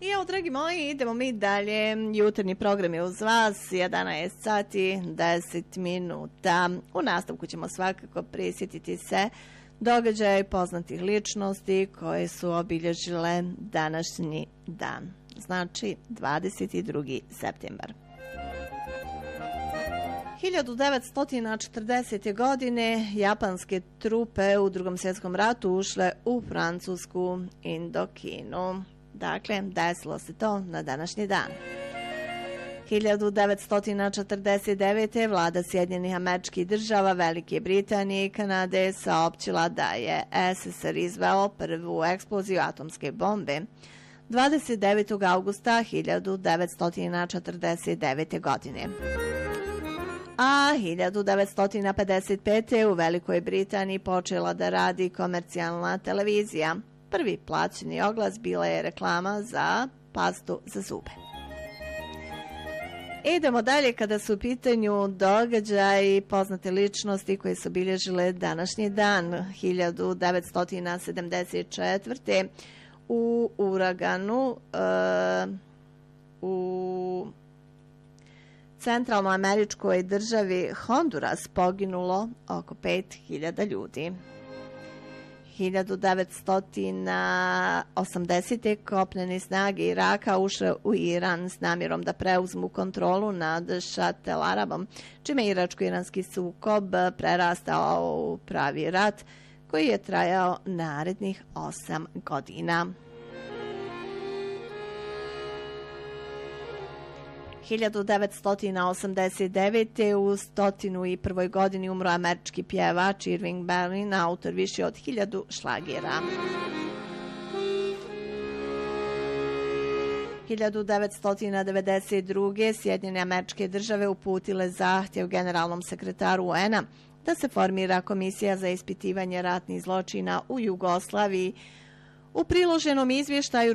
I evo, dragi moji, idemo mi dalje. Jutarnji program je uz vas, 11 sati, 10 minuta. U nastavku ćemo svakako prisjetiti se događaja i poznatih ličnosti koje su obilježile današnji dan. Znači, 22. septembar. 1940. godine japanske trupe u Drugom svjetskom ratu ušle u francusku Indokinu. Dakle, desilo se to na današnji dan. 1949. vlada Sjedinjenih Američkih Država, Velike Britanije i Kanade saopćila da je SSSR izveo prvu eksploziju atomske bombe 29. augusta 1949. godine. A 1955. u Velikoj Britaniji počela da radi komercijalna televizija. Prvi plaćeni oglas bila je reklama za pastu za zube. Idemo dalje kada su u pitanju događaji poznate ličnosti koje su obilježile današnji dan. 1974. u uraganu u centralnoameričkoj državi Honduras poginulo oko 5000 ljudi. 1980. kopnene snage Iraka ušle u Iran s namjerom da preuzmu kontrolu nad Šatelarabom, čime je iračko-iranski sukob prerastao u pravi rat koji je trajao narednih 8 godina. 1989. u 101. godini umro američki pjevač Irving Berlin, autor više od 1000 šlagera. 1992. Sjedinjene Američke Države uputile zahtjev generalnom sekretaru UN-a da se formira komisija za ispitivanje ratnih zločina u Jugoslaviji. U priloženom izvještaju